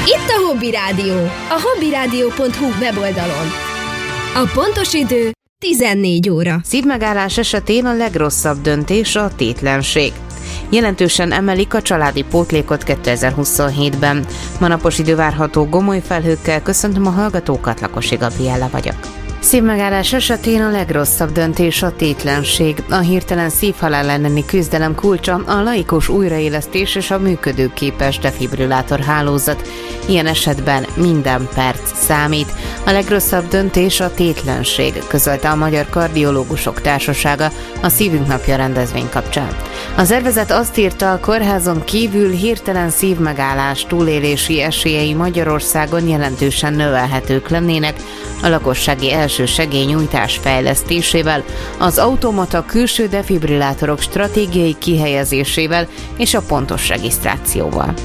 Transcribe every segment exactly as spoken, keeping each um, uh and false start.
Itt a Hobby Rádió, a hobbyrádió pont hu weboldalon. A pontos idő tizennégy óra. Szívmegállás esetén a legrosszabb döntés a tétlenség. Jelentősen emelik a családi pótlékot kétezer-huszonhétben. Ma napos idő várható, gomoly felhőkkel. Köszöntöm a hallgatókat, Lakosi Gabriella vagyok. Szívmegállás esetén a legrosszabb döntés a tétlenség. A hirtelen szívhalál elleni küzdelem kulcsa a laikus újraélesztés és a működőképes defibrillátor hálózat. Ilyen esetben minden perc számít. A legrosszabb döntés a tétlenség, közölte a Magyar Kardiológusok Társasága a Szívünk Napja rendezvény kapcsán. A szervezet azt írta, a kórházon kívül hirtelen szívmegállás túlélési esélyei Magyarországon jelentősen növelhetők lennének a lakossági első segélynyújtás fejlesztésével, az automata külső defibrillátorok stratégiai kihelyezésével és a pontos regisztrációval.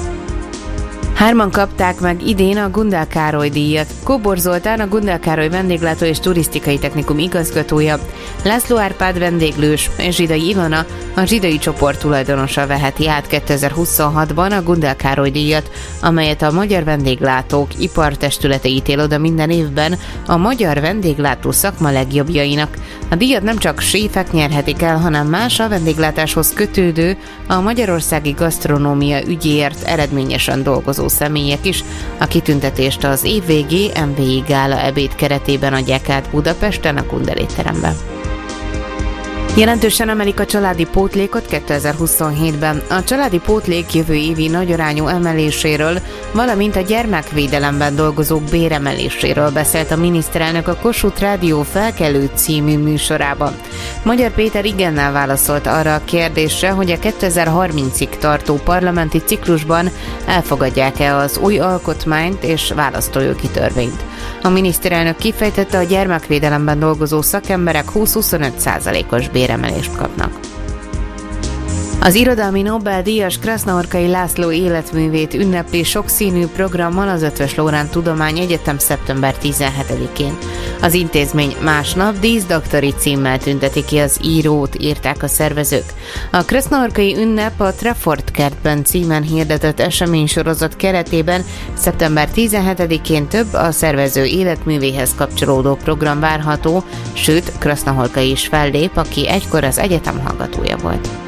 Hárman kapták meg idén a Gundel Károly díjat. Kóbor Zoltán, a Gundel Károly Vendéglátó és Turisztikai Technikum igazgatója, László Árpád vendéglős és Zsidai Ilona, a Zsidai csoport tulajdonosa veheti át kétezer-huszonhatban a Gundel Károly díjat, amelyet a Magyar Vendéglátók Ipartestülete ítél oda minden évben a magyar vendéglátó szakma legjobbjainak. A díjat nem csak séfek nyerhetik el, hanem más a vendéglátáshoz kötődő, a magyarországi gasztronómia ügyéért eredményesen dolgozó személyek is. A kitüntetést az évvégi em vé i gála ebéd keretében adják át Budapesten a Gundel étteremben. Jelentősen emelik a családi pótlékot kétezer-huszonhétben. A családi pótlék jövő évi nagyarányú emeléséről, valamint a gyermekvédelemben dolgozók béremeléséről beszélt a miniszterelnök a Kossuth Rádió Felkelő című műsorában. Magyar Péter igennel válaszolt arra a kérdésre, hogy a kétezer-harmincig tartó parlamenti ciklusban elfogadják-e az új alkotmányt és választójogi törvényt. A miniszterelnök kifejtette, a gyermekvédelemben dolgozó szakemberek húsz-huszonöt százalékos béremelést kapnak. Az irodalmi Nobel-díjas Krasznahorkai László életművét ünnepli sokszínű programmal az Eötvös Loránd Tudományegyetem szeptember tizenhetedikén. Az intézmény másnap díszdoktori címmel tünteti ki az írót, írták a szervezők. A krasznahorkai ünnep a Trafford kertben címen hirdetett eseménysorozat keretében szeptember tizenhetedikén több a szervező életművéhez kapcsolódó program várható, sőt Krasznahorkai is fellép, aki egykor az egyetem hallgatója volt.